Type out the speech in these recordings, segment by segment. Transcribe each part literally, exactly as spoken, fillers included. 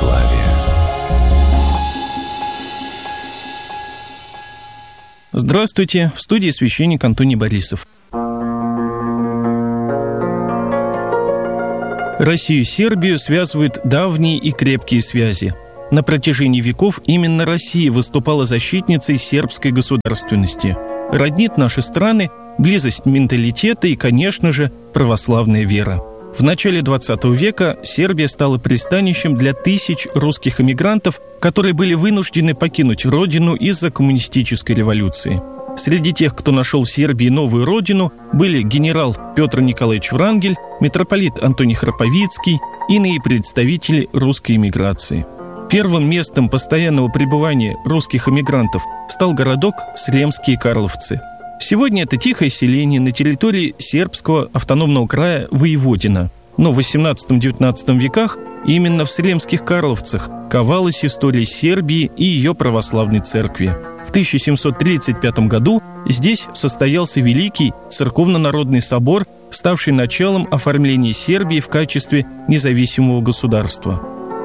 Югославия. Здравствуйте, в студии священник Антоний Борисов. Россию и Сербию связывают давние и крепкие связи. На протяжении веков именно Россия выступала защитницей сербской государственности. Роднит наши страны близость менталитета и, конечно же, православная вера. В начале двадцатого века Сербия стала пристанищем для тысяч русских эмигрантов, которые были вынуждены покинуть родину из-за коммунистической революции. Среди тех, кто нашел в Сербии новую родину, были генерал Петр Николаевич Врангель, митрополит Антоний Храповицкий и иные представители русской эмиграции. Первым местом постоянного пребывания русских эмигрантов стал городок Сремские Карловцы. Сегодня это тихое селение на территории сербского автономного края Воеводина. Но в восемнадцатом-девятнадцатом веках именно в Сремских Карловцах ковалась история Сербии и ее православной церкви. В тысяча семьсот тридцать пятом году здесь состоялся Великий Церковно-Народный собор, ставший началом оформления Сербии в качестве независимого государства.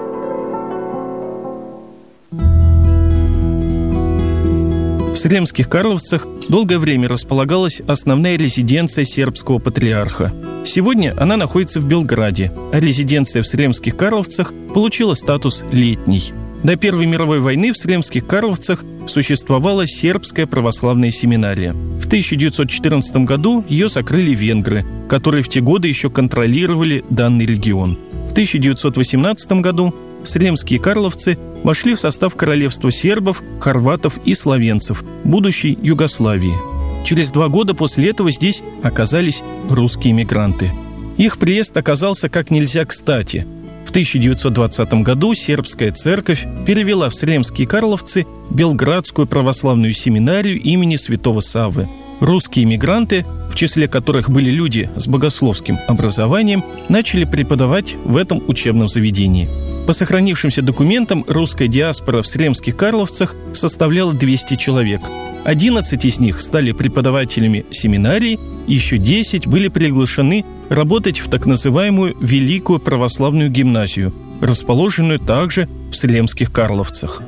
В Сремских Карловцах долгое время располагалась основная резиденция сербского патриарха. Сегодня она находится в Белграде, а резиденция в Сремских Карловцах получила статус летней. До Первой мировой войны в Сремских Карловцах существовала сербская православная семинария. В тысяча девятьсот четырнадцатом году ее закрыли венгры, которые в те годы еще контролировали данный регион. В тысяча девятьсот восемнадцатом году Сремские Карловцы вошли в состав королевства сербов, хорватов и словенцев, будущей Югославии. Через два года после этого здесь оказались русские мигранты. Их приезд оказался как нельзя кстати. В тысяча девятьсот двадцатом году сербская церковь перевела в Сремские Карловцы Белградскую православную семинарию имени святого Саввы. Русские мигранты, в числе которых были люди с богословским образованием, начали преподавать в этом учебном заведении. По сохранившимся документам, русская диаспора в Сремских Карловцах составляла двести человек. одиннадцать из них стали преподавателями семинарии, еще десять были приглашены работать в так называемую Великую Православную гимназию, расположенную также в Сремских Карловцах.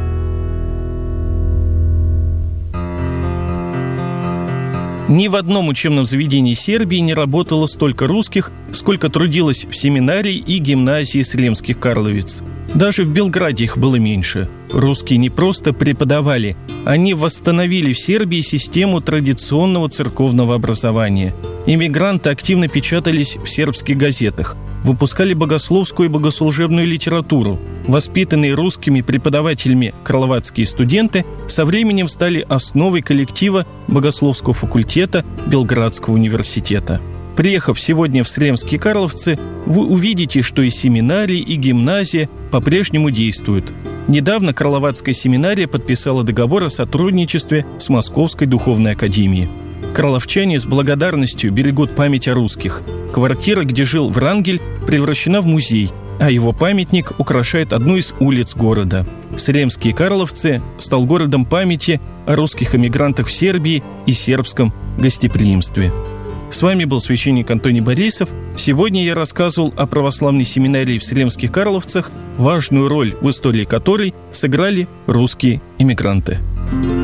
Ни в одном учебном заведении Сербии не работало столько русских, сколько трудилось в семинарии и гимназии Сремских Карловиц. Даже в Белграде их было меньше. Русские не просто преподавали, они восстановили в Сербии систему традиционного церковного образования. Иммигранты активно печатались в сербских газетах, выпускали богословскую и богослужебную литературу. Воспитанные русскими преподавателями карловацкие студенты со временем стали основой коллектива богословского факультета Белградского университета. Приехав сегодня в Сремские Карловцы, вы увидите, что и семинарии, и гимназия по-прежнему действуют. Недавно Карловацкая семинария подписала договор о сотрудничестве с Московской духовной академией. Карловчане с благодарностью берегут память о русских. Квартира, где жил Врангель, превращена в музей, а его памятник украшает одну из улиц города. Сремские Карловцы стал городом памяти о русских эмигрантах в Сербии и сербском гостеприимстве. С вами был священник Антоний Борисов. Сегодня я рассказывал о православной семинарии в Сремских Карловцах, важную роль в истории которой сыграли русские эмигранты.